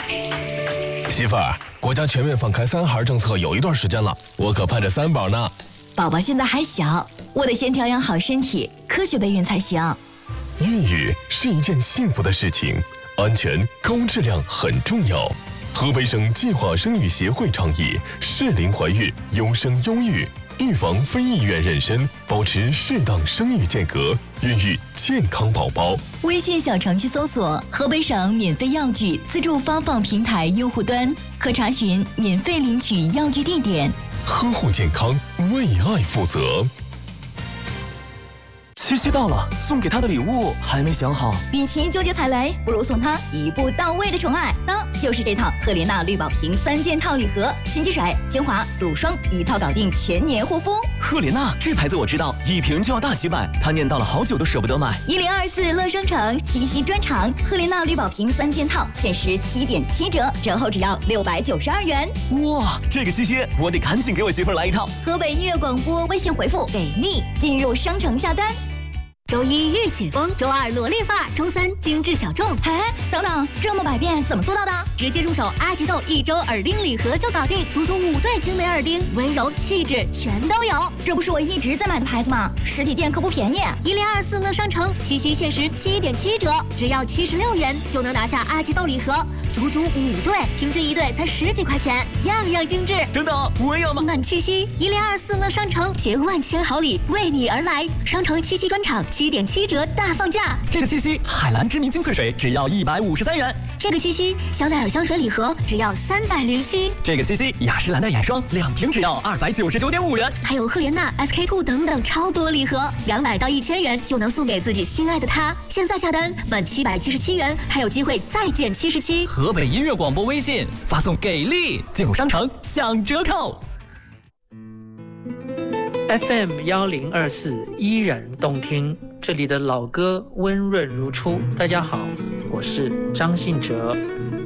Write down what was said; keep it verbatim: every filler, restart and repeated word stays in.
媳妇儿，国家全面放开三孩政策有一段时间了，我可盼着三宝呢。 宝宝现在还小，我得先调养好身体，科学备孕才行。 孕育是一件幸福的事情，安全高质量很重要。河北省计划生育协会倡议适龄怀孕，优生优育，预防非意愿妊娠，保持适当生育间隔，孕育健康宝宝。 微信小程序搜索河北省免费药具自助发放平台用户端，可查询免费领取药具地点。 呵护健康，为爱负责。 七夕到了，送给他的礼物还没想好。 与其纠结踩雷，不如送他一步到位的宠爱，那就是这套赫莲娜绿宝瓶三件套礼盒，洗肌水、精华、乳霜一套搞定，全年护肤。 赫莲娜这牌子我知道，一瓶就要大几百，他念叨了好久都舍不得买。 一零二四乐商城七夕专场，赫莲娜绿宝瓶三件套限时七点七折，折后只要六百九十二元。 哇，这个七夕我得赶紧给我媳妇儿来一套。 河北音乐广播微信回复给力，进入商城下单。 周一御姐风，周二萝莉发，周三精致小众。 哎，等等，这么百变怎么做到的？ 直接入手阿吉豆一周耳钉礼盒就搞定，足足五对精美耳钉，温柔气质全都有。 这不是我一直在买的牌子吗？实体店可不便宜。 一零二四乐商城七夕限时七点七折，只要七十六元就能拿下阿吉豆礼盒，足足五对，平均一对才十几块钱，样样精致。 等等，我也要买。 暖七夕，一零二四乐商城携万千好礼为你而来，商城七夕专场。七点七折大放价， 这个七夕海蓝知名精粹水只要一百五十三元， 这个七夕香奈儿香水礼盒只要三百零七， 这个七夕雅诗兰黛眼霜两瓶只要二百九十九点五元， 还有赫莲娜 S K two 等等超多礼盒，两百到一千元就能送给自己心爱的他。现在下单满七百七十七元，还有机会再减七十七。 河北音乐广播微信发送给力进入商城享折扣。 F M 幺零二四依然动听，这里的老歌温润如初。大家好，我是张信哲。